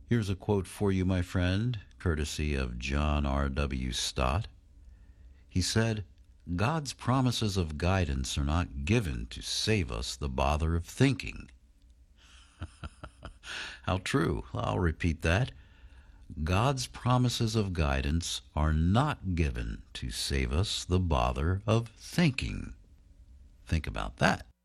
Here's a quote for you, my friend, courtesy of John R.W. Stott. He said, God's promises of guidance are not given to save us the bother of thinking. How true. I'll repeat that. God's promises of guidance are not given to save us the bother of thinking. Think about that.